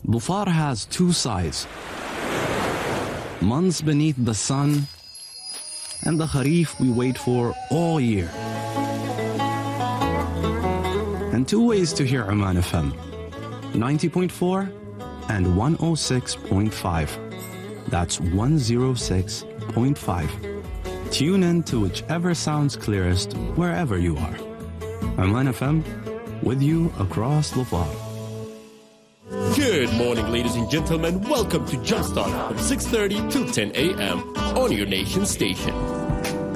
Dhofar has two sides. Months beneath the sun, and the Kharif we wait for all year. And two ways to hear Oman FM, 90.4 and 106.5. That's 106.5. Tune in to whichever sounds clearest wherever you are. Oman FM, with you across Dhofar. Good morning, ladies and gentlemen. Welcome to Jumpstart from 6:30 to 10 a.m. on your nation station.